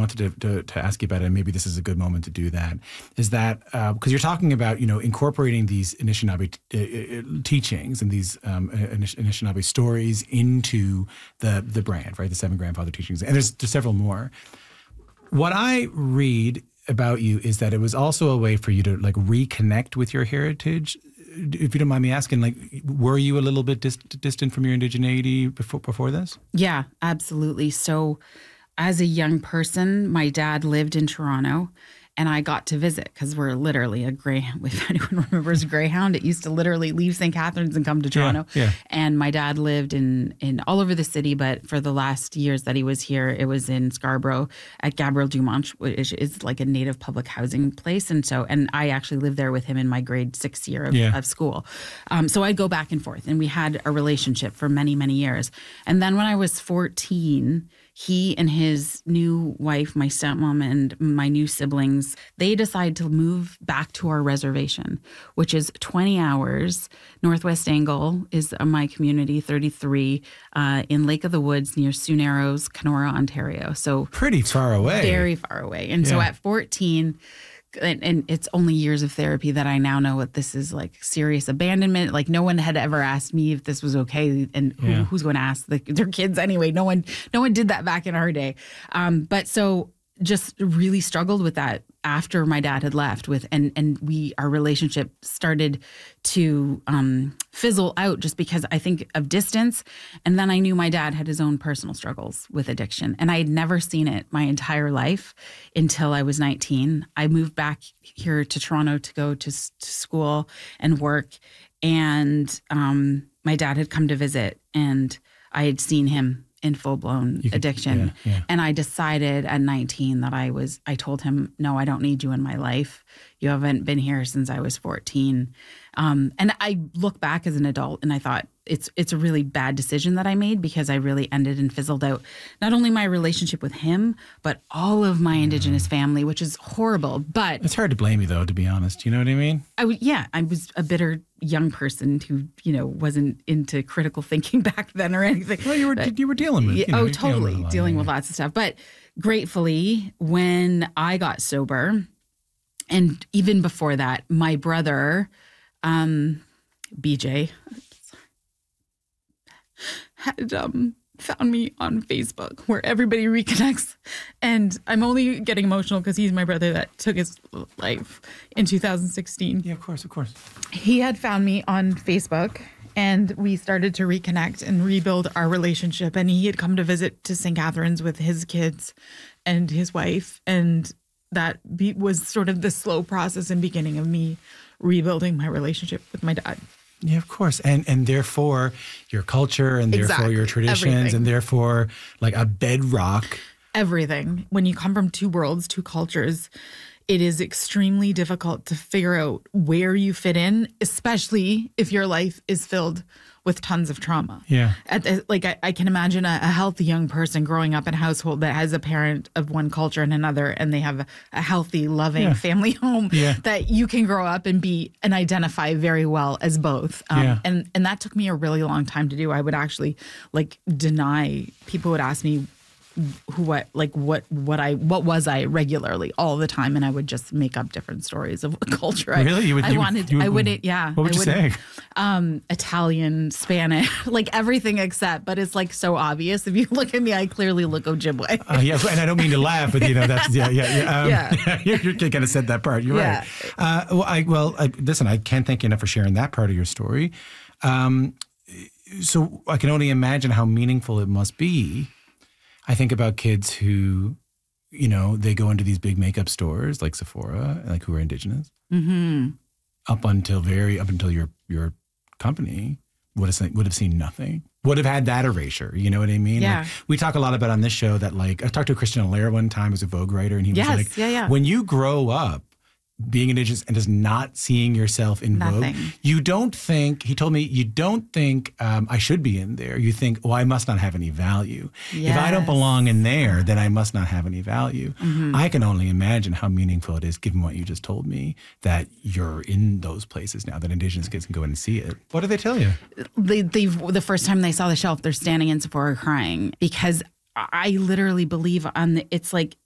wanted to ask you about it, and maybe this is a good moment to do that, is that because you're talking about, incorporating these Anishinaabe teachings and these Anishinaabe stories into the brand, right? The 7 grandfather teachings. And there's several more. What I read about you is that it was also a way for you to like reconnect with your heritage. If you don't mind me asking, like, were you a little bit distant from your indigeneity before this? Yeah, absolutely. So as a young person, my dad lived in Toronto, and I got to visit because we're literally a Greyhound. If anyone remembers Greyhound, it used to literally leave St. Catharines and come to Toronto. Yeah. And my dad lived in all over the city, but for the last years that he was here, it was in Scarborough at Gabriel Dumont, which is like a native public housing place. And I actually lived there with him in my grade 6 year of school. So I'd go back and forth, and we had a relationship for many, many years. And then when I was 14, he and his new wife, my stepmom, and my new siblings, they decided to move back to our reservation, which is 20 hours. Northwest Angle is my community, 33, in Lake of the Woods near Sioux Narrows, Kenora, Ontario. So pretty far away. Very far away. And so at 14... And it's only years of therapy that I now know what this is, like serious abandonment. Like no one had ever asked me if this was okay, and who's going to ask their kids anyway? No one did that back in our day. But so just really struggled with that after my dad had left and our relationship started to fizzle out just because I think of distance. And then I knew my dad had his own personal struggles with addiction, and I had never seen it my entire life until I was 19. I moved back here to Toronto to go to school and work, and my dad had come to visit, and I had seen him in full-blown addiction. And I decided at 19 that I told him, no, I don't need you in my life. You haven't been here since I was 14. And I look back as an adult and I thought it's a really bad decision that I made, because I really ended and fizzled out not only my relationship with him, but all of my Indigenous family, which is horrible. But it's hard to blame you, though, to be honest. You know what I mean? I was a bitter young person who, wasn't into critical thinking back then or anything. Well, you were dealing with, totally dealing with lots of stuff. But gratefully, when I got sober, and even before that, my brother, BJ, had found me on Facebook, where everybody reconnects. And I'm only getting emotional because he's my brother that took his life in 2016. Yeah, of course. He had found me on Facebook, and we started to reconnect and rebuild our relationship. And he had come to visit to St. Catharines with his kids and his wife. And that was sort of the slow process and beginning of me rebuilding my relationship with my dad. Yeah, of course. And therefore your culture, and therefore your traditions, everything. And therefore like a bedrock. Everything. When you come from two worlds, two cultures, it is extremely difficult to figure out where you fit in, especially if your life is filled with tons of trauma. Yeah. I can imagine a healthy young person growing up in a household that has a parent of one culture and another, and they have a healthy, loving family home that you can grow up and be and identify very well as both. And that took me a really long time to do. I would actually deny. People would ask me what was I regularly all the time, and I would just make up different stories of what culture really? I wouldn't. What would you say? Italian, Spanish, everything except. But it's so obvious. If you look at me, I clearly look Ojibwe. And I don't mean to laugh, but that's you kind of said that part. You're right. Listen, I can't thank you enough for sharing that part of your story. So I can only imagine how meaningful it must be. I think about kids who, they go into these big makeup stores like Sephora, who are Indigenous. Mm-hmm. Up until your company would have seen nothing. Would have had that erasure. You know what I mean? Yeah. We talk a lot about on this show that I talked to Christian Allaire one time, who's a Vogue writer, and he was when you grow up being Indigenous and just not seeing yourself in Nothing. Vogue, you don't think, he told me, you don't think I should be in there. You think, I must not have any value. Yes. If I don't belong in there, then I must not have any value. Mm-hmm. I can only imagine how meaningful it is, given what you just told me, that you're in those places now, that Indigenous kids can go in and see it. What do they tell you? The first time they saw the shelf, they're standing in Sephora crying, because I literally believe it's like